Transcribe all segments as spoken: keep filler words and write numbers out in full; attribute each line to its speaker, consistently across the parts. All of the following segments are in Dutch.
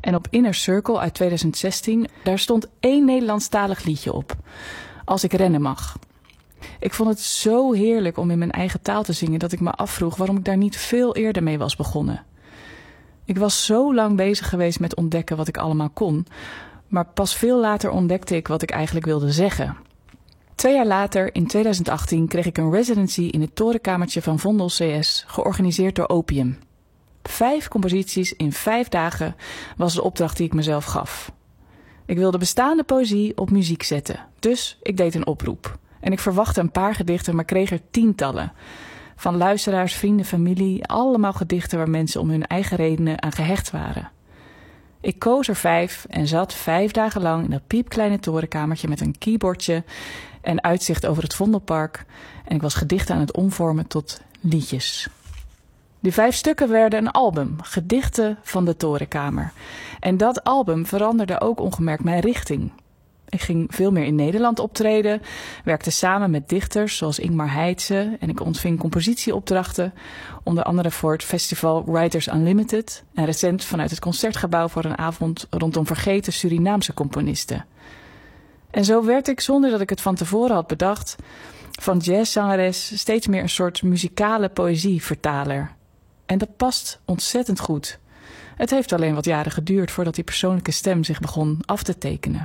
Speaker 1: En op Inner Circle uit twintig zestien, daar stond één Nederlandstalig liedje op. Als ik rennen mag. Ik vond het zo heerlijk om in mijn eigen taal te zingen dat ik me afvroeg waarom ik daar niet veel eerder mee was begonnen. Ik was zo lang bezig geweest met ontdekken wat ik allemaal kon, maar pas veel later ontdekte ik wat ik eigenlijk wilde zeggen. Twee jaar later, in twintig achttien, kreeg ik een residency in het torenkamertje van Vondel C S, georganiseerd door Opium. Vijf composities in vijf dagen was de opdracht die ik mezelf gaf. Ik wilde bestaande poëzie op muziek zetten, dus ik deed een oproep. En ik verwachtte een paar gedichten, maar kreeg er tientallen. Van luisteraars, vrienden, familie, allemaal gedichten waar mensen om hun eigen redenen aan gehecht waren. Ik koos er vijf en zat vijf dagen lang in dat piepkleine torenkamertje met een keyboardje en uitzicht over het Vondelpark. En ik was gedichten aan het omvormen tot liedjes. Die vijf stukken werden een album, Gedichten van de Torenkamer. En dat album veranderde ook ongemerkt mijn richting. Ik ging veel meer in Nederland optreden, werkte samen met dichters zoals Ingmar Heitse en ik ontving compositieopdrachten, onder andere voor het festival Writers Unlimited en recent vanuit het Concertgebouw voor een avond rondom vergeten Surinaamse componisten. En zo werd ik, zonder dat ik het van tevoren had bedacht, van jazzzangeres steeds meer een soort muzikale poëzievertaler. En dat past ontzettend goed. Het heeft alleen wat jaren geduurd voordat die persoonlijke stem zich begon af te tekenen.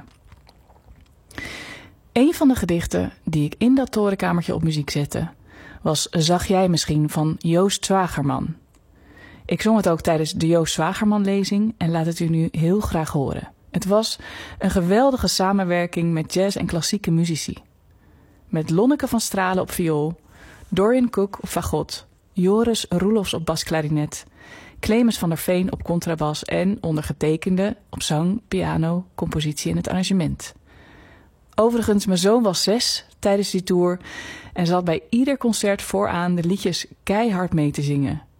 Speaker 1: Een van de gedichten die ik in dat torenkamertje op muziek zette, was Zag jij misschien van Joost Zwagerman. Ik zong het ook tijdens de Joost Zwagerman-lezing en laat het u nu heel graag horen. Het was een geweldige samenwerking met jazz- en klassieke muzici. Met Lonneke van Stralen op viool, Dorian Cook op fagot, Joris Roelofs op basklarinet, Clemens van der Veen op contrabas en ondergetekende op zang, piano, compositie en het arrangement. Overigens, mijn zoon was zes tijdens die tour en zat bij ieder concert vooraan de liedjes keihard mee te zingen.